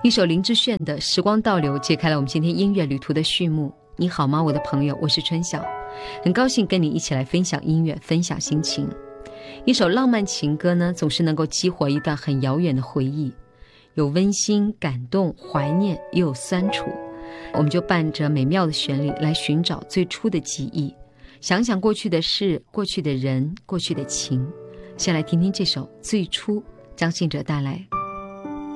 一首林志炫的《时光倒流》揭开了我们今天音乐旅途的序幕。你好吗，我的朋友，我是春晓，很高兴跟你一起来分享音乐，分享心情。一首浪漫情歌呢，总是能够激活一段很遥远的回忆，有温馨、感动、怀念，也有酸楚。我们就伴着美妙的旋律来寻找最初的记忆，想想过去的事、过去的人、过去的情。先来听听这首《最初》，张信哲带来。